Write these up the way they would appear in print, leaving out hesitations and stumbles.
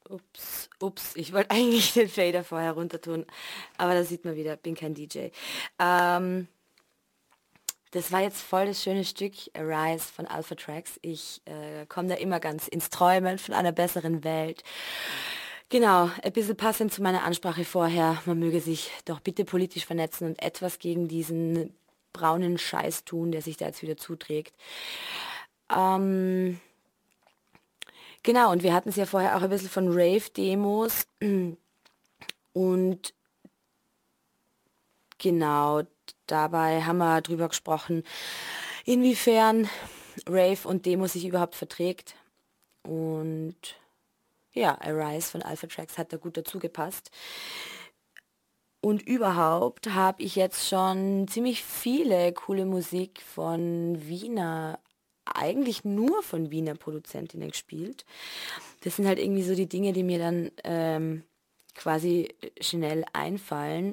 Ich wollte eigentlich den Fader vorher runter tun, aber da sieht man wieder, bin kein DJ. Ähm, Das war jetzt voll das schöne Stück Arise von Alpha Tracks. Ich komme da immer ganz ins Träumen von einer besseren Welt. Genau, ein bisschen passend zu meiner Ansprache vorher. Man möge sich doch bitte politisch vernetzen und etwas gegen diesen braunen Scheiß tun, der sich da jetzt wieder zuträgt. Ähm, genau, und wir hatten es ja vorher auch ein bisschen von Rave-Demos und genau, dabei haben wir drüber gesprochen, inwiefern Rave und Demo sich überhaupt verträgt. Und ja, Arise von Alpha Tracks hat da gut dazu gepasst. Und überhaupt habe ich jetzt schon ziemlich viele coole Musik von eigentlich nur von Wiener Produzentinnen gespielt. Das sind halt irgendwie so die Dinge, die mir dann quasi schnell einfallen.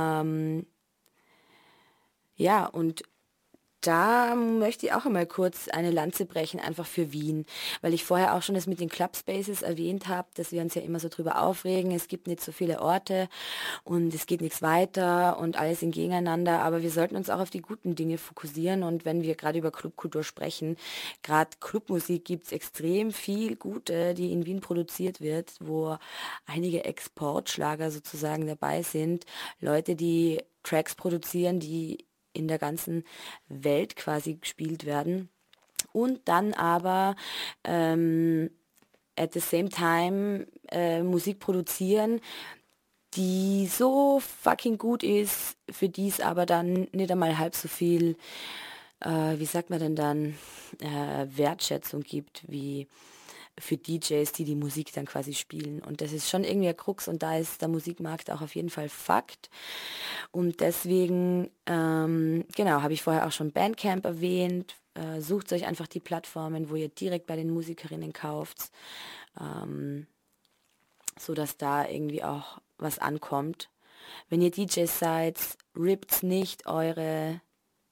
Ja, und da möchte ich auch einmal kurz eine Lanze brechen, einfach für Wien, weil ich vorher auch schon das mit den Club Spaces erwähnt habe, dass wir uns ja immer so drüber aufregen, es gibt nicht so viele Orte und es geht nichts weiter und alles sind gegeneinander, aber wir sollten uns auch auf die guten Dinge fokussieren und wenn wir gerade über Clubkultur sprechen, gerade Clubmusik gibt es extrem viel Gute, die in Wien produziert wird, wo einige Exportschlager sozusagen dabei sind, Leute, die Tracks produzieren, die in der ganzen Welt quasi gespielt werden und dann aber at the same time Musik produzieren, die so fucking gut ist, für die es aber dann nicht einmal halb so viel, wie sagt man denn dann, Wertschätzung gibt, wie für DJs, die die Musik dann quasi spielen. Und das ist schon irgendwie ein Krux und da ist der Musikmarkt auch auf jeden Fall Fakt. Und deswegen, genau, habe ich vorher auch schon Bandcamp erwähnt. Sucht euch einfach die Plattformen, wo ihr direkt bei den Musikerinnen kauft, ähm, so dass da irgendwie auch was ankommt. Wenn ihr DJs seid, rippt nicht eure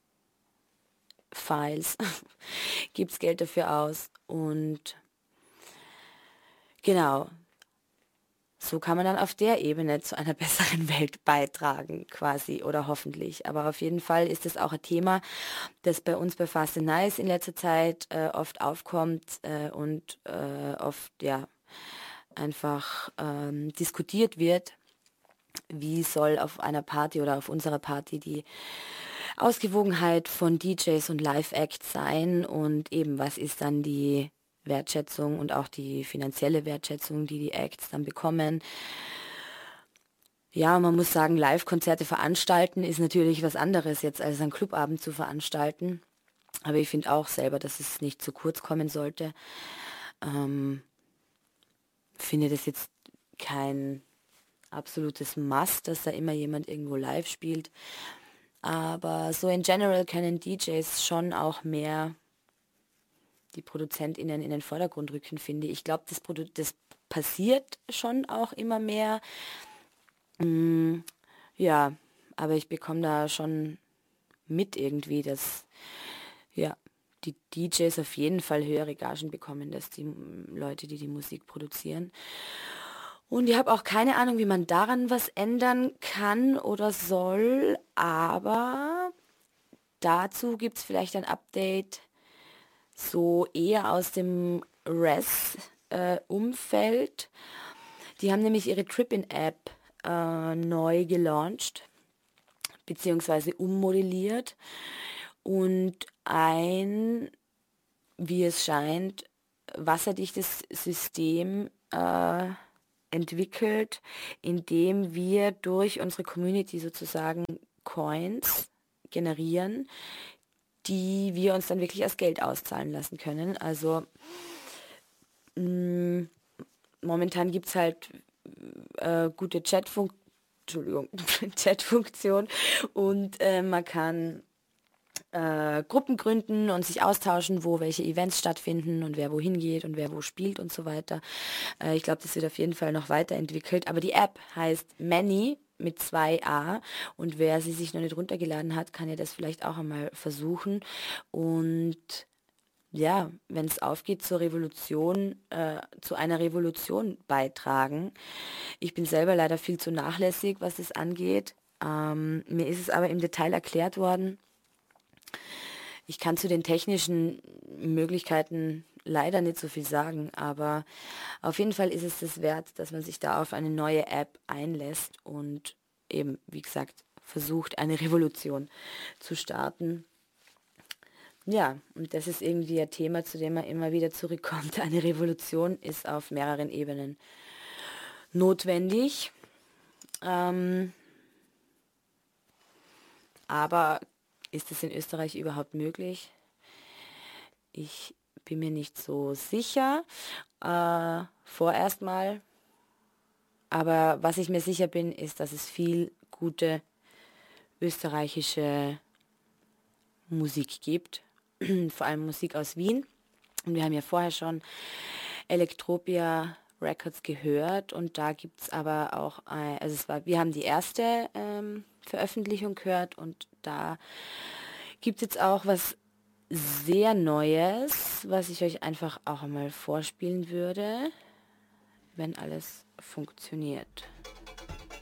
Files, gibt's Geld dafür aus und genau, so kann man dann auf der Ebene zu einer besseren Welt beitragen, quasi, oder hoffentlich. Aber auf jeden Fall ist es auch ein Thema, das bei uns bei Fast and Nice in letzter Zeit oft aufkommt und oft, ja, einfach diskutiert wird. Wie soll auf einer Party oder auf unserer Party die Ausgewogenheit von DJs und Live-Acts sein und eben was ist dann die Wertschätzung und auch die finanzielle Wertschätzung, die die Acts dann bekommen. Ja, man muss sagen, Live-Konzerte veranstalten ist natürlich was anderes jetzt als einen Clubabend zu veranstalten. Aber ich finde auch selber, dass es nicht zu kurz kommen sollte. Ähm, Finde das jetzt kein absolutes Must, dass da immer jemand irgendwo live spielt. Aber so in general können DJs schon auch mehr die ProduzentInnen in den Vordergrund rücken, finde ich. Ich glaube, das passiert schon auch immer mehr. Mm, ja, aber ich bekomme da schon mit irgendwie, dass ja, die DJs auf jeden Fall höhere Gagen bekommen, als die Leute, die die Musik produzieren. Und ich habe auch keine Ahnung, wie man daran was ändern kann oder soll, aber dazu gibt es vielleicht ein Update so eher aus dem RES-Umfeld. Die haben nämlich ihre Trippin-App neu gelauncht, beziehungsweise ummodelliert und wie es scheint, wasserdichtes System entwickelt, indem wir durch unsere Community sozusagen Coins generieren, die wir uns dann wirklich als Geld auszahlen lassen können. Also momentan gibt es halt gute Chatfunktion und man kann Gruppen gründen und sich austauschen, wo welche Events stattfinden und wer wohin geht und wer wo spielt und so weiter. Ich glaube, das wird auf jeden Fall noch weiterentwickelt. Aber die App heißt Many mit 2 A und wer sie sich noch nicht runtergeladen hat, kann ja das vielleicht auch einmal versuchen. Und ja, wenn es aufgeht, zur Revolution, zu einer Revolution beitragen. Ich bin selber leider viel zu nachlässig, was es angeht. Mir ist es aber im Detail erklärt worden. Ich kann zu den technischen Möglichkeiten leider nicht so viel sagen, aber auf jeden Fall ist es das wert, dass man sich da auf eine neue App einlässt und eben, wie gesagt, versucht, eine Revolution zu starten. Ja, und das ist irgendwie ein Thema, zu dem man immer wieder zurückkommt. Eine Revolution ist auf mehreren Ebenen notwendig, ähm, aber ist es in Österreich überhaupt möglich? Ich bin mir nicht so sicher, vorerst mal. Aber was ich mir sicher bin, ist, dass es viel gute österreichische Musik gibt, vor allem Musik aus Wien. Und wir haben ja vorher schon Elektropia Records gehört und da gibt es aber auch, also wir haben die erste Veröffentlichung gehört und da gibt es jetzt auch was sehr Neues, was ich euch einfach auch einmal vorspielen würde, wenn alles funktioniert.